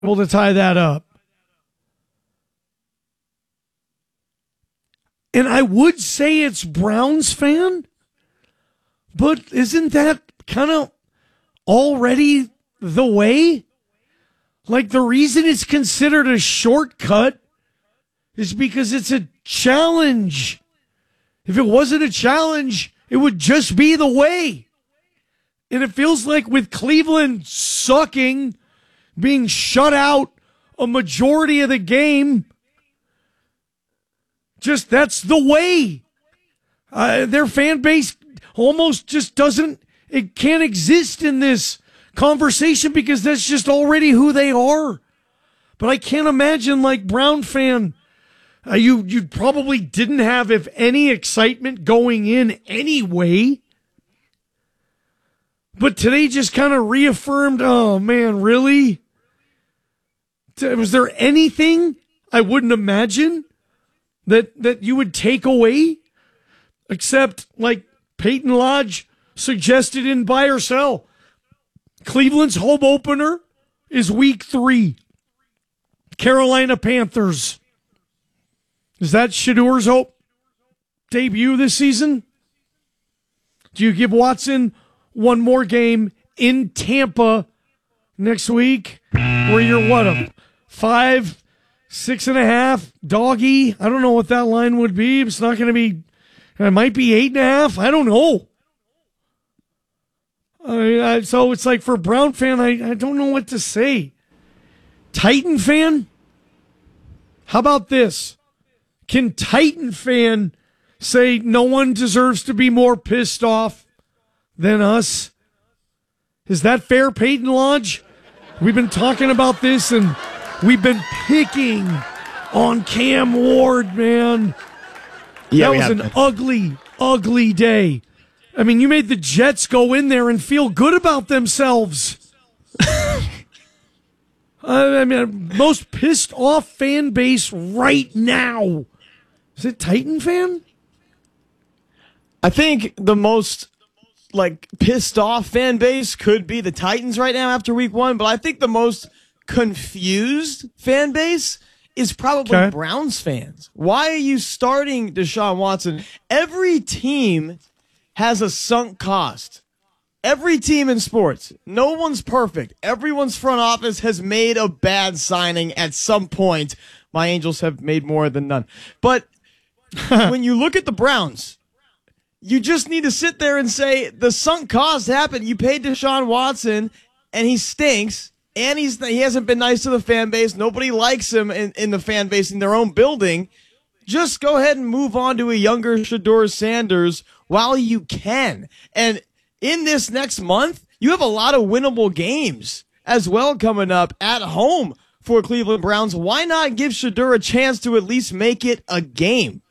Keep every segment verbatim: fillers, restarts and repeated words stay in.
able to tie that up. And I would say it's Browns fan, but isn't that kind of already the way? Like, the reason it's considered a shortcut is because it's a challenge. If it wasn't a challenge, it would just be the way. And it feels like with Cleveland sucking, being shut out a majority of the game, just that's the way. Uh, their fan base almost just doesn't, it can't exist in this conversation because that's just already who they are. But I can't imagine, like, Brown fan, uh, you you probably didn't have, if any, excitement going in anyway. But today just kind of reaffirmed, oh man, really? Was there anything I wouldn't imagine that that you would take away? Except, like Peyton Lodge suggested in Buy or Sell, Cleveland's home opener is week three. Carolina Panthers. Is that Shadour's hope debut this season? Do you give Watson one more game in Tampa next week where you're what, a five, six and a half doggy? I don't know what that line would be. It's not going to be, it might be eight and a half. I don't know. Uh, so it's like, for Brown fan, I, I don't know what to say. Titan fan? How about this? Can Titan fan say no one deserves to be more pissed off than us? Is that fair, Peyton Lodge? We've been talking about this, and we've been picking on Cam Ward, man. Yeah, that was an been. ugly, ugly day. I mean, you made the Jets go in there and feel good about themselves. I mean, most pissed off fan base right now. Is it Titan fan? I think the most, like, pissed off fan base could be the Titans right now after week one, but I think the most confused fan base is probably okay. Browns fans. Why are you starting Deshaun Watson? Every team has a sunk cost. Every team in sports. No one's perfect. Everyone's front office has made a bad signing at some point. My Angels have made more than none. But when you look at the Browns, you just need to sit there and say the sunk cost happened. You paid Deshaun Watson, and he stinks, and he's he hasn't been nice to the fan base. Nobody likes him in, in the fan base in their own building. Just go ahead and move on to a younger Shedeur Sanders while you can. And in this next month, you have a lot of winnable games as well coming up at home for Cleveland Browns. Why not give Shedeur a chance to at least make it a game?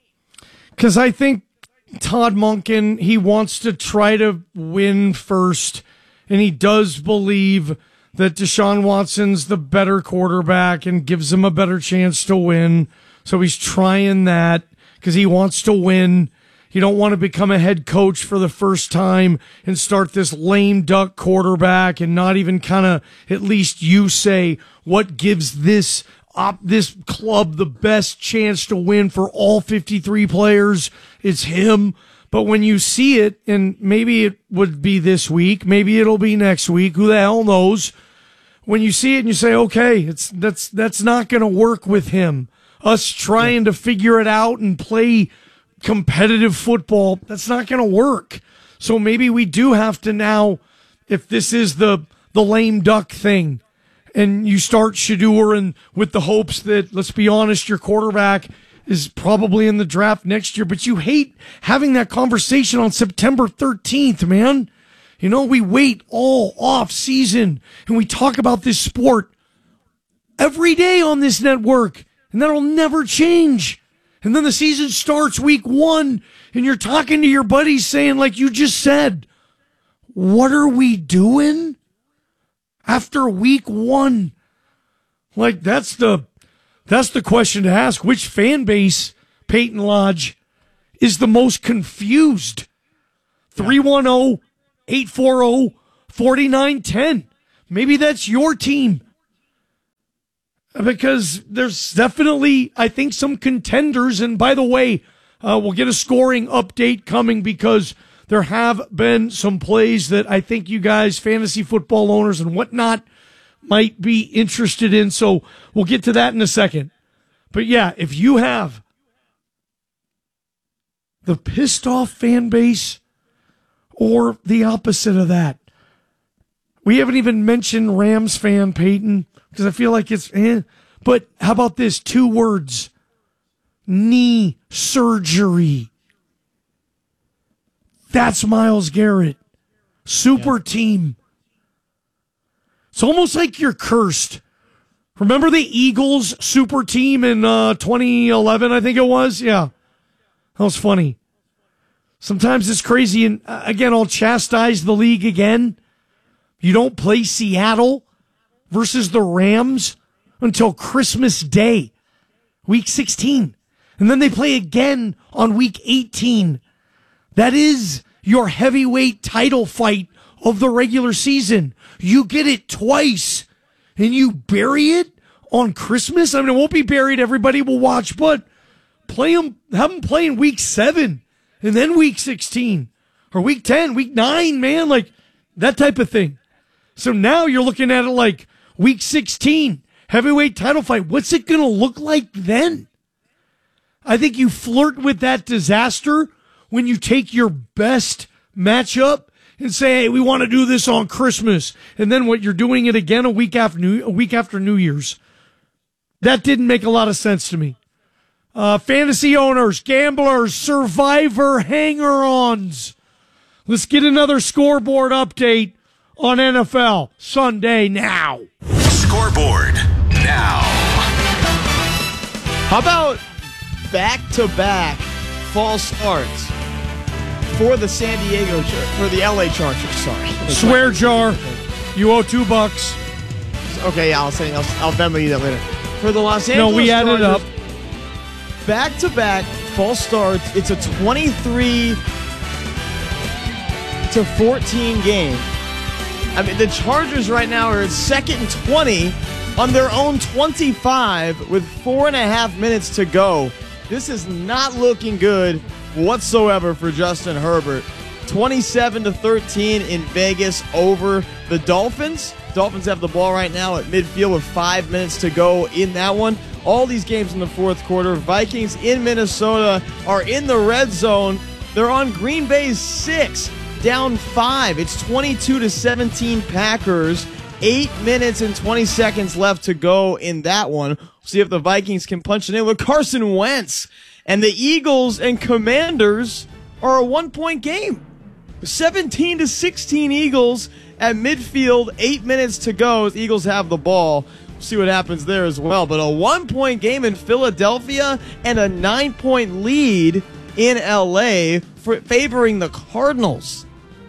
Because I think Todd Monken, he wants to try to win first, and he does believe that Deshaun Watson's the better quarterback and gives him a better chance to win. So he's trying that because he wants to win. You don't want to become a head coach for the first time and start this lame duck quarterback and not even kind of, at least you say, what gives this op, this club the best chance to win for all fifty-three players. It's him. But when you see it, and maybe it would be this week, maybe it'll be next week, who the hell knows? When you see it and you say, okay, it's that's that's not going to work with him. Us trying to figure it out and play competitive football, that's not going to work. So maybe we do have to now, if this is the the lame duck thing, and you start Shedeur and with the hopes that, let's be honest, your quarterback is probably in the draft next year, but you hate having that conversation on September thirteenth, man. You know, we wait all off season and we talk about this sport every day on this network, and that'll never change. And then the season starts week one, and you're talking to your buddies saying, like you just said, what are we doing after week one? Like, that's the that's the question to ask. Which fan base, Peyton Lodge, is the most confused? three one zero, eight four zero, four nine one zero. Maybe that's your team. because there's definitely, I think, some contenders. And by the way, uh, we'll get a scoring update coming because there have been some plays that I think you guys, fantasy football owners and whatnot, might be interested in. So we'll get to that in a second. But yeah, if you have the pissed off fan base or the opposite of that, we haven't even mentioned Rams fan Peyton because I feel like it's, eh. But how about this? Two words: knee surgery. That's Myles Garrett. Super yeah. team. It's almost like you're cursed. Remember the Eagles super team in uh, twenty eleven, I think it was? Yeah. That was funny. Sometimes it's crazy. And uh, again, I'll chastise the league again. You don't play Seattle versus the Rams until Christmas Day, week sixteen. And then they play again on week eighteen. That is your heavyweight title fight of the regular season. You get it twice, and you bury it on Christmas. I mean, it won't be buried. Everybody will watch, but play them, have them play in week seven, and then week sixteen, or week ten, week nine, man, like that type of thing. So now you're looking at it like week sixteen, heavyweight title fight. What's it going to look like then? I think you flirt with that disaster when you take your best matchup and say, hey, we want to do this on Christmas. And then what, you're doing it again a week after New, a week after New Year's. That didn't make a lot of sense to me. Uh, fantasy owners, gamblers, survivor hanger-ons. Let's get another scoreboard update on N F L Sunday now. Scoreboard now. How about back-to-back false starts for the San Diego, for the L A Chargers, sorry. Swear jar. You owe two bucks. Okay, yeah, I'll say, I'll, I'll Venmo you that later. For the Los Angeles No, we added Chargers, up. Back-to-back false starts. It's a twenty-three to fourteen game. I mean, the Chargers right now are at second and twenty on their own twenty-five with four and a half minutes to go. This is not looking good whatsoever for Justin Herbert. twenty-seven to thirteen in Vegas over the Dolphins. Dolphins have the ball right now at midfield with five minutes to go in that one. All these games in the fourth quarter. Vikings in Minnesota are in the red zone. They're on Green Bay's six, down five. It's twenty-two to seventeen Packers. Eight minutes and twenty seconds left to go in that one. See if the Vikings can punch it in with Carson Wentz. And the Eagles and Commanders are a one-point game. seventeen to sixteen Eagles at midfield. Eight minutes to go as the Eagles have the ball. We'll see what happens there as well. But a one-point game in Philadelphia and a nine-point lead in L A for favoring the Cardinals.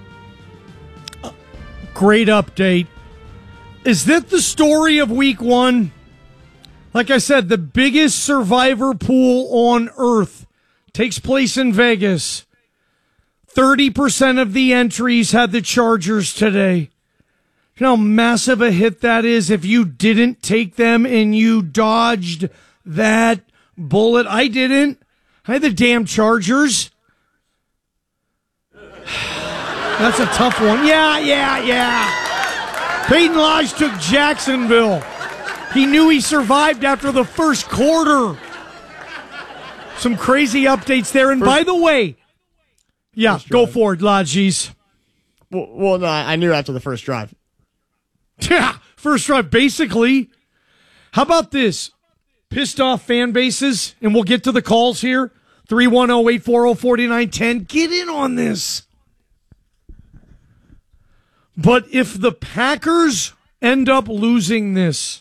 Great update. Is that the story of week one? Like I said, the biggest survivor pool on earth takes place in Vegas. thirty percent of the entries had the Chargers today. You know how massive a hit that is if you didn't take them and you dodged that bullet. I didn't. I had the damn Chargers. That's a tough one. Yeah, yeah, yeah. Peyton Lodge took Jacksonville. He knew he survived after the first quarter. Some crazy updates there. And first, by the way, yeah, go for it, Lodges. Well, well, no, I knew after the first drive. Yeah, first drive, basically. How about this? Pissed off fan bases, and we'll get to the calls here. three one zero, eight four zero, four nine one zero. Get in on this. But if the Packers end up losing this,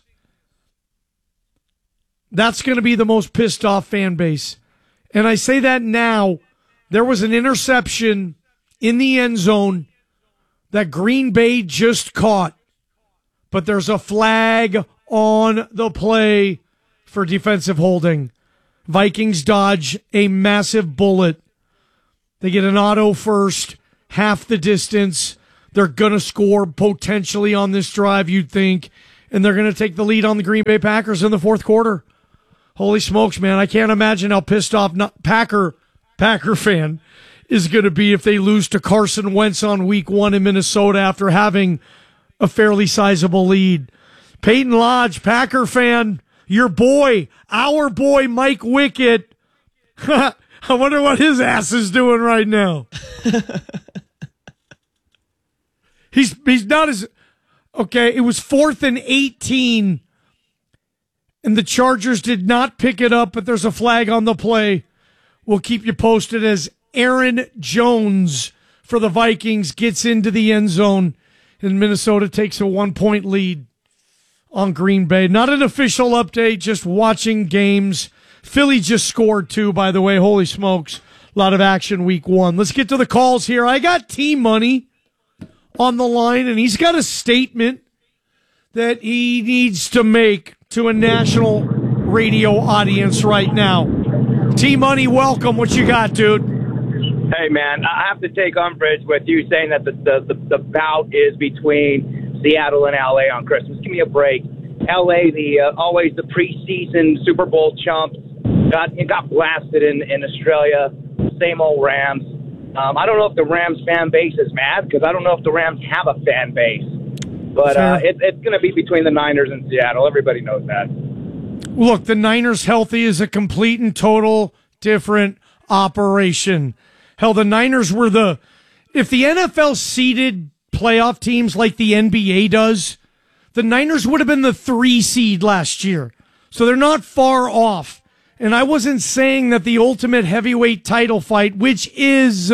that's going to be the most pissed off fan base. And I say that now. There was an interception in the end zone that Green Bay just caught. But there's a flag on the play for defensive holding. Vikings dodge a massive bullet. They get an auto first, half the distance. They're going to score potentially on this drive, you'd think. and they're going to take the lead on the Green Bay Packers in the fourth quarter. Holy smokes, man. I can't imagine how pissed off not Packer Packer fan is going to be if they lose to Carson Wentz on week one in Minnesota after having a fairly sizable lead. Peyton Lodge, Packer fan, your boy, our boy Mike Wickett. I wonder what his ass is doing right now. he's he's not as okay. It was fourth and eighteen, and the Chargers did not pick it up, but there's a flag on the play. We'll keep you posted as Aaron Jones for the Vikings gets into the end zone, and Minnesota takes a one-point lead on Green Bay. Not an official update, just watching games. Philly just scored too, by the way. Holy smokes. A lot of action week one. Let's get to the calls here. I got T-Money on the line, and he's got a statement that he needs to make to a national radio audience right now. T-Money, welcome. What you got, dude? Hey, man, I have to take umbrage with you saying that the, the, the, the bout is between Seattle and L A on Christmas. Give me a break. L A, the uh, always the preseason Super Bowl chumps, got it got blasted in, in Australia. Same old Rams. Um, I don't know if the Rams fan base is mad because I don't know if the Rams have a fan base. But uh, it, it's going to be between the Niners and Seattle. Everybody knows that. Look, the Niners healthy is a complete and total different operation. Hell, the Niners were the, if the N F L seeded playoff teams like the N B A does, the Niners would have been the three seed last year. So they're not far off. And I wasn't saying that the ultimate heavyweight title fight, which is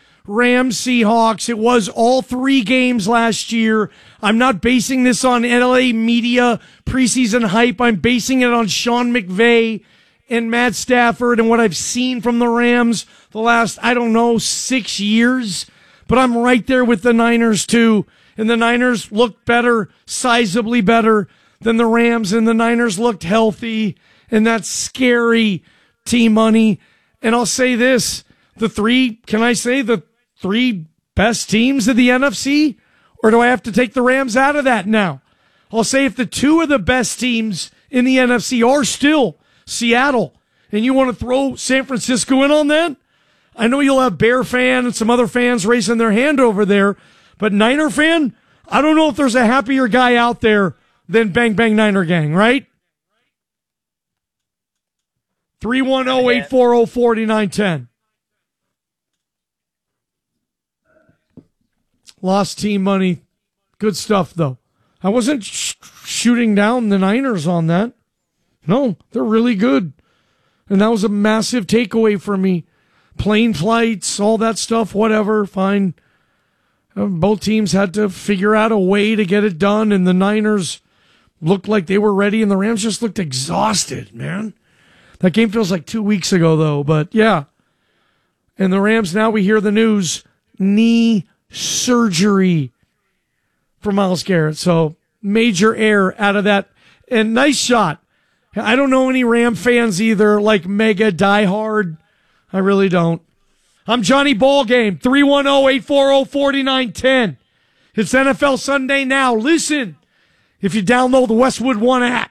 Rams Seahawks, it was all three games last year. I'm not basing this on L A media preseason hype. I'm basing it on Sean McVay and Matt Stafford and what I've seen from the Rams the last, I don't know, six years. But I'm right there with the Niners, too. And the Niners looked better, sizably better than the Rams. And the Niners looked healthy. And that's scary, T-Money. And I'll say this. The three, can I say the three best teams of the N F C? Or do I have to take the Rams out of that now? I'll say if the two of the best teams in the N F C are still Seattle, and you want to throw San Francisco in on that, I know you'll have Bear fan and some other fans raising their hand over there, but Niner fan, I don't know if there's a happier guy out there than Bang Bang Niner Gang, right? three one zero, eight four zero, four nine one zero. Lost team money. Good stuff, though. I wasn't sh- shooting down the Niners on that. No, they're really good. And that was a massive takeaway for me. Plane flights, all that stuff, whatever, fine. Uh, both teams had to figure out a way to get it done, and the Niners looked like they were ready, and the Rams just looked exhausted, man. That game feels like two weeks ago, though, but yeah. And the Rams, now we hear the news, knee surgery for Myles Garrett. So major error out of that. And nice shot. I don't know any Ram fans either, like mega diehard. I really don't. I'm Johnny Ballgame, three one zero, eight four zero, four nine one zero. It's N F L Sunday now. Listen, if you download the Westwood One app.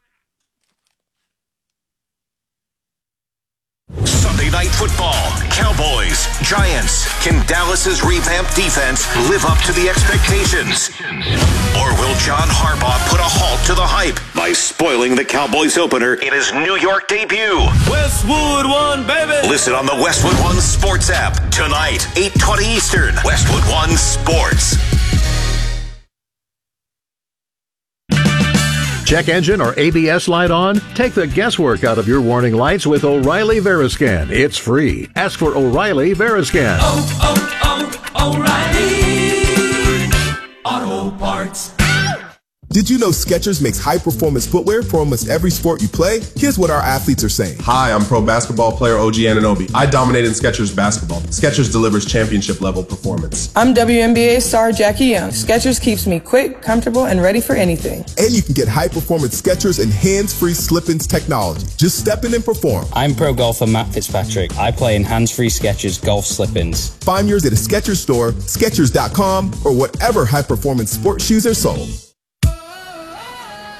Sunday Night Football, Cowboys, Giants. Can Dallas's revamped defense live up to the expectations? Or will John Harbaugh put a halt to the hype by spoiling the Cowboys opener in his New York debut? Westwood One, baby! Listen on the Westwood One Sports app tonight, eight twenty Eastern. Westwood One Sports. Check engine or A B S light on? Take the guesswork out of your warning lights with O'Reilly Veriscan. It's free. Ask for O'Reilly Veriscan. Oh, oh, oh, O'Reilly Auto Parts. Did you know Skechers makes high-performance footwear for almost every sport you play? Here's what our athletes are saying. Hi, I'm pro basketball player O G Anunoby. I dominate in Skechers basketball. Skechers delivers championship-level performance. I'm W N B A star Jackie Young. Skechers keeps me quick, comfortable, and ready for anything. And you can get high-performance Skechers and hands-free slip-ins technology. Just step in and perform. I'm pro golfer Matt Fitzpatrick. I play in hands-free Skechers golf slip-ins. Find yours at a Skechers store, Skechers dot com, or whatever high-performance sports shoes are sold.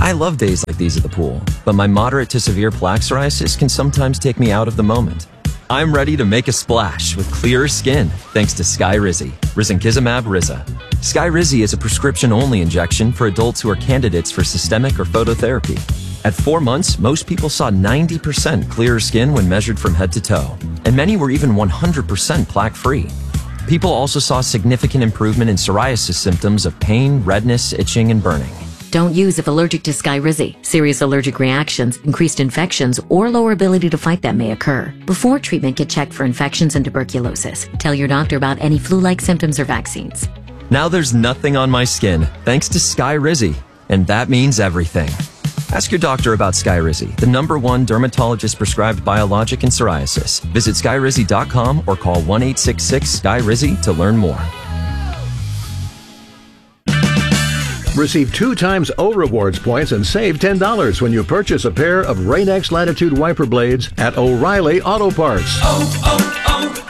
I love days like these at the pool, but my moderate to severe plaque psoriasis can sometimes take me out of the moment. I'm ready to make a splash with clearer skin thanks to Skyrizi, risankizumab Riza. Skyrizi is a prescription-only injection for adults who are candidates for systemic or phototherapy. At four months, most people saw ninety percent clearer skin when measured from head to toe, and many were even one hundred percent plaque-free. People also saw significant improvement in psoriasis symptoms of pain, redness, itching, and burning. Don't use if allergic to Skyrizi. Serious allergic reactions, increased infections, or lower ability to fight them may occur. Before treatment, get checked for infections and tuberculosis. Tell your doctor about any flu-like symptoms or vaccines. Now there's nothing on my skin thanks to Skyrizi, and that means everything. Ask your doctor about Skyrizi, the number one dermatologist-prescribed biologic in psoriasis. Visit skyrizi dot com or call one eight six six Sky Rizi to learn more. Receive two times O Rewards points and save ten dollars when you purchase a pair of Rain-X Latitude wiper blades at O'Reilly Auto Parts. Oh,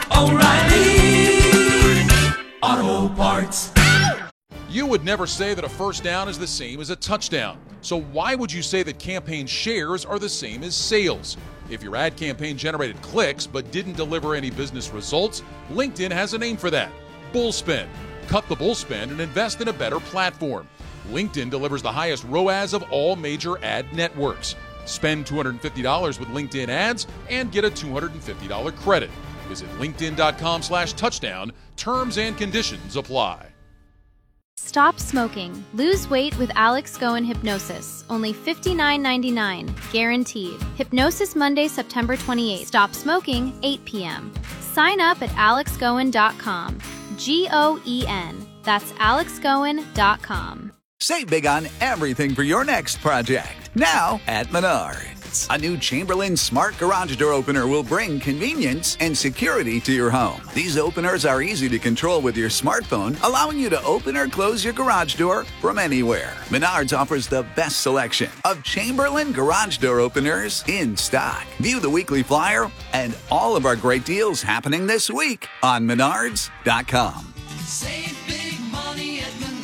oh, oh, O'Reilly Auto Parts. You would never say that a first down is the same as a touchdown. So why would you say that campaign shares are the same as sales? If your ad campaign generated clicks but didn't deliver any business results, LinkedIn has a name for that: Bullspend. Cut the bullspend and invest in a better platform. LinkedIn delivers the highest R O A S of all major ad networks. Spend two hundred fifty dollars with LinkedIn ads and get a two hundred fifty dollars credit. Visit linkedin.com slash touchdown. Terms and conditions apply. Stop smoking. Lose weight with Alex Goen Hypnosis. Only fifty-nine ninety-nine. Guaranteed. Hypnosis Monday, September twenty-eighth. Stop smoking, eight p.m. Sign up at alex goen dot com. G O E N. That's alex goen dot com. Save big on everything for your next project. Now at Menards. A new Chamberlain Smart Garage Door Opener will bring convenience and security to your home. These openers are easy to control with your smartphone, allowing you to open or close your garage door from anywhere. Menards offers the best selection of Chamberlain Garage Door Openers in stock. View the weekly flyer and all of our great deals happening this week on menards dot com. Save big money at Menards.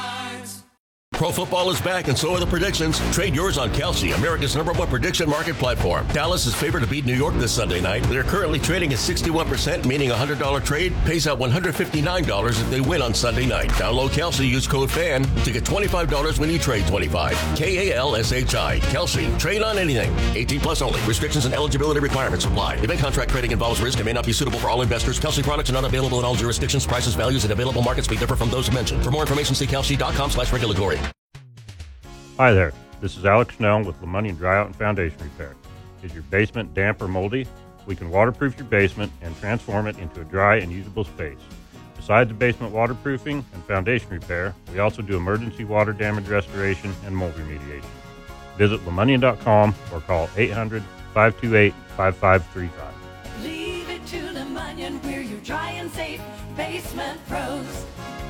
Pro football is back, and so are the predictions. Trade yours on Kelsey, America's number one prediction market platform. Dallas is favored to beat New York this Sunday night. They're currently trading at sixty-one percent, meaning a one hundred dollars trade pays out one hundred fifty-nine dollars if they win on Sunday night. Download Kelsey, use code FAN to get twenty-five dollars when you trade twenty-five. K A L S H I. Kelsey. Trade on anything. eighteen plus only. Restrictions and eligibility requirements apply. Event contract trading involves risk and may not be suitable for all investors. Kelsey products are not available in all jurisdictions. Prices, values, and available markets may differ from those mentioned. For more information, see kelsey.com slash regulatory. Hi there, this is Alex Snell with LeMoney Dryout and Foundation Repair. Is your basement damp or moldy? We can waterproof your basement and transform it into a dry and usable space. Besides the basement waterproofing and foundation repair, we also do emergency water damage restoration and mold remediation. Visit lemonnian dot com or call eight hundred, five two eight, five five three five. Leave it to LeMonnian, we're your dry and safe basement pros.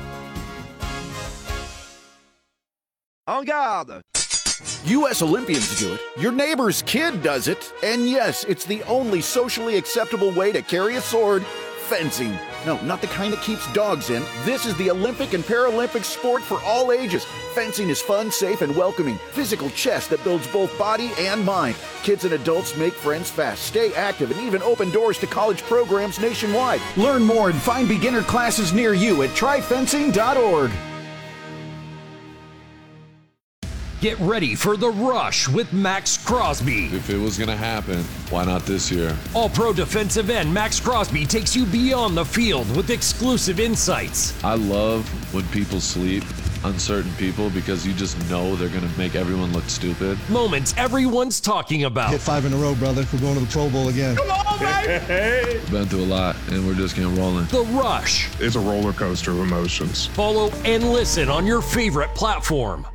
En garde! U S Olympians do it, your neighbor's kid does it, and yes, it's the only socially acceptable way to carry a sword: fencing. No, not the kind that keeps dogs in. This is the Olympic and Paralympic sport for all ages. Fencing is fun, safe, and welcoming. Physical chess that builds both body and mind. Kids and adults make friends fast, stay active, and even open doors to college programs nationwide. Learn more and find beginner classes near you at try fencing dot org. Get ready for The Rush with Max Crosby. If it was going to happen, why not this year? All-pro defensive end Max Crosby takes you beyond the field with exclusive insights. I love when people sleep, uncertain people, because you just know they're going to make everyone look stupid. Moments everyone's talking about. Hit five in a row, brother. We're going to the Pro Bowl again. Come on, baby! Been through a lot, and we're just getting rolling. The Rush. It's a roller coaster of emotions. Follow and listen on your favorite platform.